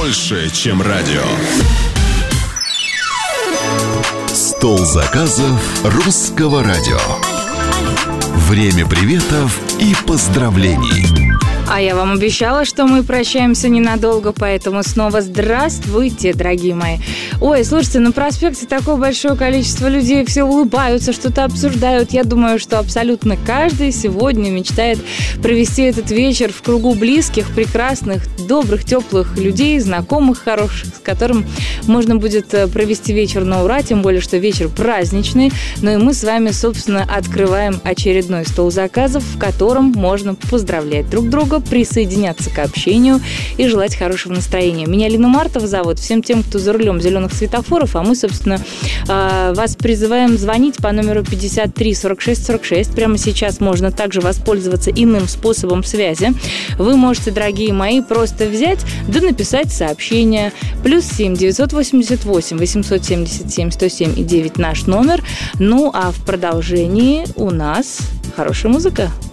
больше, чем радио. Стол заказов Русского радио. Время приветов и поздравлений. А я вам обещала, что мы прощаемся ненадолго, поэтому снова здравствуйте, дорогие мои. Ой, слушайте, на проспекте такое большое количество людей, все улыбаются, что-то обсуждают. Я думаю, что абсолютно каждый сегодня мечтает провести этот вечер в кругу близких, прекрасных, добрых, теплых людей, знакомых, хороших, с которым можно будет провести вечер на ура, тем более, что вечер праздничный. Ну и мы с вами, собственно, открываем очередной стол заказов, в котором можно поздравлять друг друга, присоединяться к общению и желать хорошего настроения. Меня Лена Мартова зовут. Всем тем, кто за рулем зеленых светофоров, а мы, собственно, вас призываем звонить по номеру 53 46 46. Прямо сейчас можно также воспользоваться иным способом связи. Вы можете, дорогие мои, просто взять да написать сообщение. +7 988 877 107 и 9 наш номер. Ну, а в продолжении у нас хорошая музыка.